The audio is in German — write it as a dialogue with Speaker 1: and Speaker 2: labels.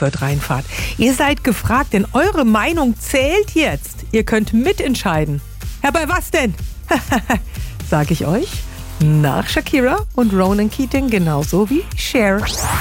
Speaker 1: Fürth reinfahrt. Ihr seid gefragt, denn eure Meinung zählt jetzt. Ihr könnt mitentscheiden. Ja, bei was denn? Sag ich euch nach Shakira und Ronan Keating genauso wie Cher.